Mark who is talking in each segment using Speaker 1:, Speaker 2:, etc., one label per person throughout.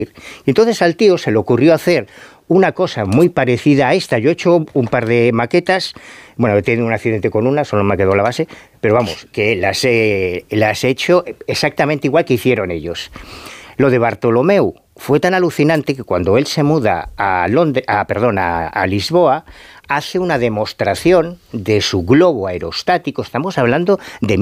Speaker 1: Y entonces al tío se le ocurrió hacer una cosa muy parecida a esta. Yo he hecho un par de maquetas, bueno, he tenido un accidente con una, solo me quedó la base, pero vamos, que las he hecho exactamente igual que hicieron ellos. Lo de Bartolomeu fue tan alucinante que cuando él se muda a Lisboa, hace una demostración de su globo aerostático. Estamos hablando de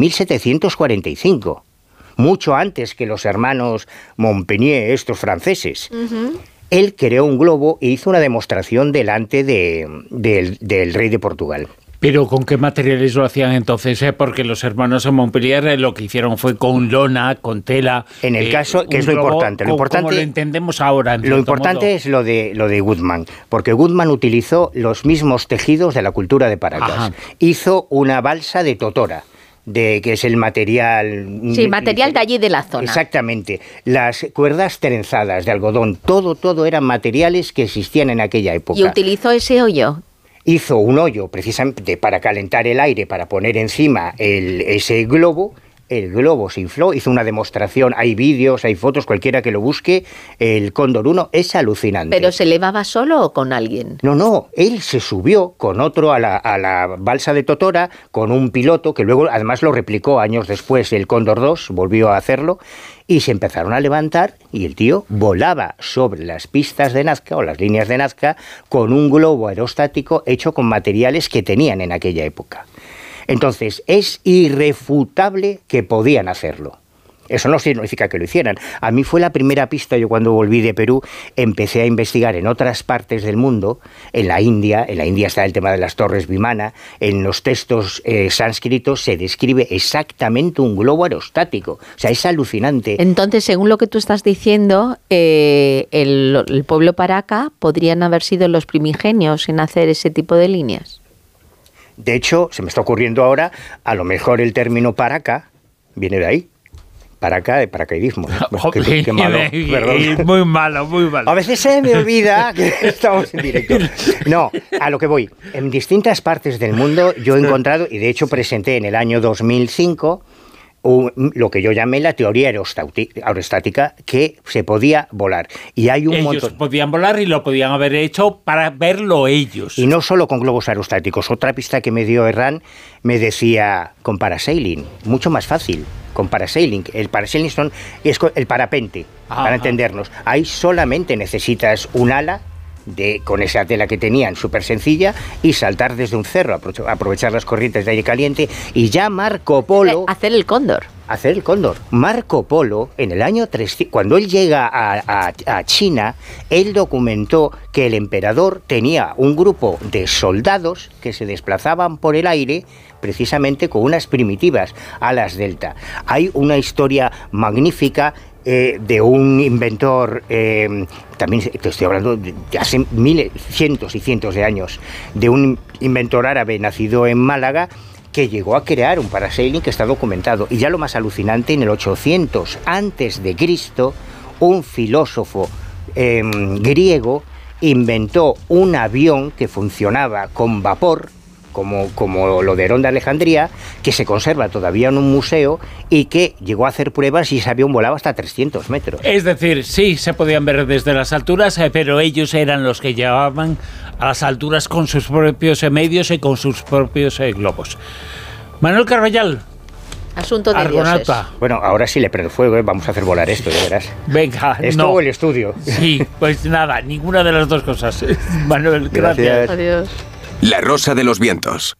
Speaker 1: 1745, mucho antes que los hermanos Montpellier, estos franceses. Uh-huh. Él creó un globo e hizo una demostración delante del rey de Portugal.
Speaker 2: ¿Pero con qué materiales lo hacían entonces? Porque los hermanos de Montpellier lo que hicieron fue con lona, con tela.
Speaker 1: En el caso, que es lo importante. Lo importante,
Speaker 2: como lo entendemos ahora.
Speaker 1: Lo importante es lo de Goodman, porque Goodman utilizó los mismos tejidos de la cultura de Paracas. Ajá. Hizo una balsa de totora, que es el material...
Speaker 3: Sí, material de allí de la zona.
Speaker 1: Exactamente. Las cuerdas trenzadas de algodón, todo eran materiales que existían en aquella época.
Speaker 3: ¿Y utilizó ese hoyo?
Speaker 1: Hizo un hoyo precisamente para calentar el aire, para poner encima ese globo. El globo se infló, hizo una demostración, hay vídeos, hay fotos, cualquiera que lo busque, el Cóndor 1, es alucinante.
Speaker 3: ¿Pero se elevaba solo o con alguien?
Speaker 1: No, él se subió con otro a la balsa de totora, con un piloto, que luego además lo replicó años después, el Cóndor 2, volvió a hacerlo, y se empezaron a levantar, y el tío volaba sobre las pistas de Nazca, o las líneas de Nazca, con un globo aerostático hecho con materiales que tenían en aquella época. Entonces, es irrefutable que podían hacerlo. Eso no significa que lo hicieran. A mí fue la primera pista. Yo cuando volví de Perú empecé a investigar en otras partes del mundo, en la India está el tema de las torres Vimana, en los textos sánscritos se describe exactamente un globo aerostático. O sea, es alucinante.
Speaker 3: Entonces, según lo que tú estás diciendo, el pueblo Paraca podrían haber sido los primigenios en hacer ese tipo de líneas.
Speaker 1: De hecho, se me está ocurriendo ahora, a lo mejor el término Paraca viene de ahí. Paraca de paracaidismo. Qué malo, perdón.
Speaker 2: Muy malo, muy malo.
Speaker 1: A veces se me olvida que estamos en directo. No, a lo que voy. En distintas partes del mundo yo he encontrado, y de hecho presenté en el año 2005, lo que yo llamé la teoría aerostática, que se podía volar. Y hay un montón.
Speaker 2: Podían volar y lo podían haber hecho para verlo ellos.
Speaker 1: Y no solo con globos aerostáticos. Otra pista que me dio Herrán me decía, con parasailing, mucho más fácil. Con parasailing. El parasailing es el parapente, para entendernos. Ahí solamente necesitas un ala con esa tela que tenían, súper sencilla, y saltar desde un cerro, aprovechar las corrientes de aire caliente, y ya Marco Polo...
Speaker 3: Hacer el cóndor.
Speaker 1: Marco Polo, en el año 300, cuando él llega a China, él documentó que el emperador tenía un grupo de soldados que se desplazaban por el aire precisamente con unas primitivas alas delta. Hay una historia magnífica de un inventor, también te estoy hablando de hace cientos y cientos de años, de un inventor árabe nacido en Málaga, que llegó a crear un parasailing que está documentado. Y ya lo más alucinante, en el 800 a.C., un filósofo griego inventó un avión que funcionaba con vapor, como lo de Herón de Alejandría, que se conserva todavía en un museo y que llegó a hacer pruebas y ese avión volaba hasta 300 metros.
Speaker 2: Es decir, sí, se podían ver desde las alturas, pero ellos eran los que llevaban a las alturas con sus propios medios y con sus propios globos. Manuel Carballal.
Speaker 3: Asunto de
Speaker 2: Argonauta.
Speaker 1: Dioses. Bueno, ahora sí le prendo fuego, vamos a hacer volar esto, ya verás.
Speaker 2: Venga,
Speaker 1: esto o el estudio.
Speaker 2: Sí, pues nada, ninguna de las dos cosas. Manuel, gracias.
Speaker 1: Adiós.
Speaker 4: La Rosa de los Vientos.